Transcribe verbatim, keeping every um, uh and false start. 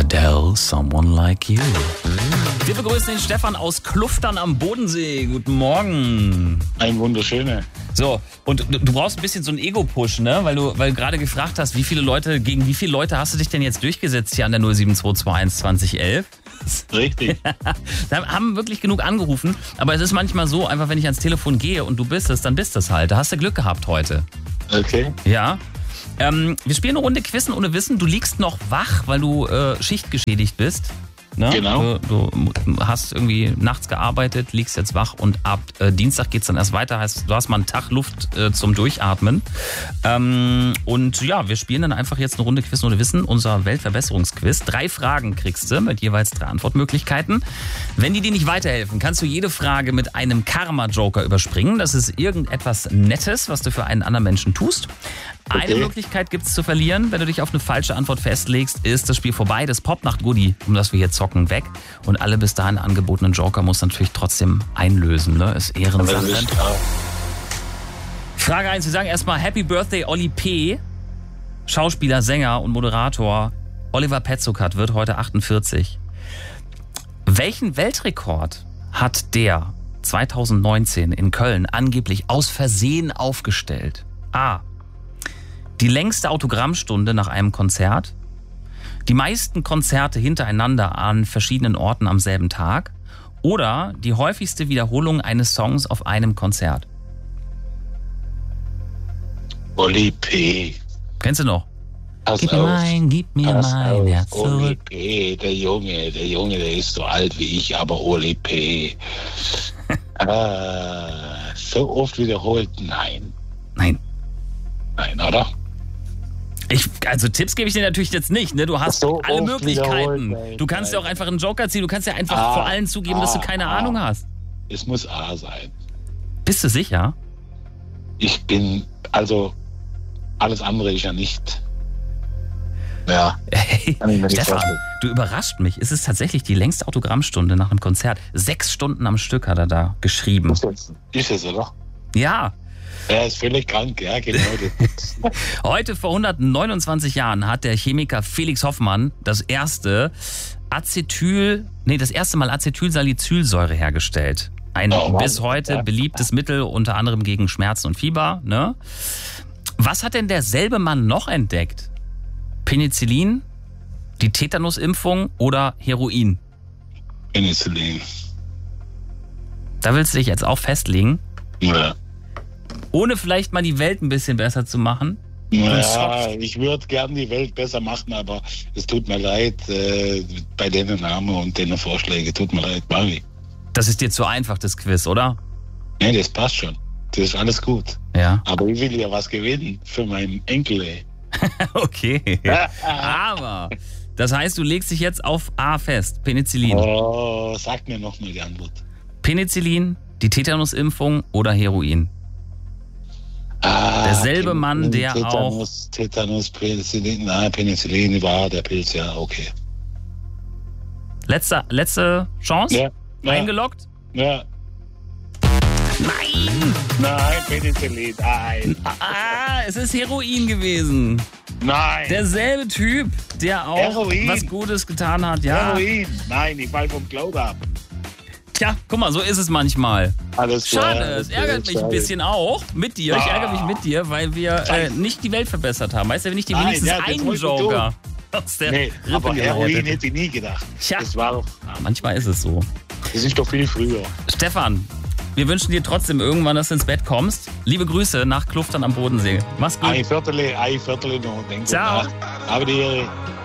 Adele, Someone Like You. Wir begrüßen den Stefan aus Kluftern am Bodensee. Guten Morgen. Ein wunderschöner. So, und du, du brauchst ein bisschen so einen Ego-Push, ne? Weil du weil gerade gefragt hast, wie viele Leute, gegen wie viele Leute hast du dich denn jetzt durchgesetzt hier an der null sieben zwei zwei eins zwanzig elf? Richtig. Da haben wirklich genug angerufen, aber es ist manchmal so, einfach wenn ich ans Telefon gehe und du bist es, dann bist es halt. Da hast du Glück gehabt heute. Okay. Ja. Ähm, wir spielen eine Runde Quizzen ohne Wissen. Du liegst noch wach, weil du äh, schichtgeschädigt bist. Ne? Genau. Du, du hast irgendwie nachts gearbeitet, liegst jetzt wach und ab äh, Dienstag geht's dann erst weiter. Heißt, du hast mal einen Tag Luft äh, zum Durchatmen. Ähm, und ja, wir spielen dann einfach jetzt eine Runde Quizzen ohne Wissen, unser Weltverbesserungsquiz. Drei Fragen kriegst du mit jeweils drei Antwortmöglichkeiten. Wenn die dir nicht weiterhelfen, kannst du jede Frage mit einem Karma-Joker überspringen. Das ist irgendetwas Nettes, was du für einen anderen Menschen tust. Eine Okay. Möglichkeit gibt's zu verlieren. Wenn du dich auf eine falsche Antwort festlegst, ist das Spiel vorbei. Das Popnacht-Goodie, um das wir hier zocken, weg. Und alle bis dahin angebotenen Joker muss natürlich trotzdem einlösen. Ne? Ist Ehrensache. Das ist klar. Frage eins. Wir sagen erstmal Happy Birthday Olli P. Schauspieler, Sänger und Moderator Oliver Petzokat wird heute achtundvierzig. Welchen Weltrekord hat der zweitausendneunzehn in Köln angeblich aus Versehen aufgestellt? A. Die längste Autogrammstunde nach einem Konzert. Die meisten Konzerte hintereinander an verschiedenen Orten am selben Tag. Oder die häufigste Wiederholung eines Songs auf einem Konzert. Oli P. Kennst du noch? Pass Gib mir auf. mein, gib mir Pass mein auf. Herz Oli zurück. P. Der Junge, der Junge, der ist so alt wie ich, aber Oli P. ah, so oft wiederholt? Nein. Nein. Nein, oder? Ich, also Tipps gebe ich dir natürlich jetzt nicht, ne? Du hast So alle oft Möglichkeiten. wiederholt, nein, Du kannst ja auch nein. einfach einen Joker ziehen. Du kannst ja einfach Ah, vor allen zugeben, dass du ah, keine ah. Ahnung hast. Es muss A sein. Bist du sicher? Ich bin, also, alles andere ist ja nicht. Ja. Hey, Kann ich mir nicht Stefan, vorstellen. du überrascht mich. Es ist tatsächlich die längste Autogrammstunde nach einem Konzert. Sechs Stunden am Stück hat er da geschrieben. Ist es, ist es, oder? Ja, Er ist völlig krank, ja, genau. Das. heute vor hundertneunundzwanzig Jahren hat der Chemiker Felix Hoffmann das erste Acetyl, nee, das erste Mal Acetylsalicylsäure hergestellt. Ein Oh, bis Mann. heute Ja. beliebtes Mittel, unter anderem gegen Schmerzen und Fieber. Ne? Was hat denn derselbe Mann noch entdeckt? Penicillin, die Tetanusimpfung oder Heroin? Penicillin. Da willst du dich jetzt auch festlegen, Ja. ohne vielleicht mal die Welt ein bisschen besser zu machen? Ja, ich würde gern die Welt besser machen, aber es tut mir leid, äh, bei den Namen und den Vorschlägen, tut mir leid, Mari. Das ist dir zu einfach, das Quiz, oder? Nee, das passt schon. Das ist alles gut. Ja. Aber ich will ja was gewinnen für meinen Enkel. ey. Okay. Aber, das heißt, du legst dich jetzt auf A fest. Penicillin. Oh, sag mir noch mal die Antwort. Penicillin, die Tetanusimpfung oder Heroin? Ah, Derselbe Mann, der Tetanus, Tetanus, Penicillin, nein, Penicillin war der Pilz, ja, okay. Letzte, letzte Chance? Ja, ja, Eingeloggt? ja. Nein! Nein, Penicillin, nein. Ah, es ist Heroin gewesen. Nein. Derselbe Typ, der auch Heroin. was Gutes getan hat. Ja. Heroin. Nein, ich fall vom Glaube ab. Tja, guck mal, so ist es manchmal. Alles klar. Schade, es ärgert mich ein Schade. bisschen auch mit dir. Ich Ah. ärgere mich mit dir, weil wir äh, Scheiße. nicht die Welt verbessert haben. Weißt du, wenn ich dir Nein, wenigstens ja, das einen wollte ich Joker aus der Nee, Rippe aber geleiert Heroin hätte. hätte ich nie gedacht. Tja. Das war doch, Manchmal ist es so. das ist doch viel früher. Stefan, wir wünschen dir trotzdem irgendwann, dass du ins Bett kommst. Liebe Grüße nach Kluftern am Bodensee. Mach's gut. Ein Viertel, ein Viertel noch. Denk Ciao. nach. Aber die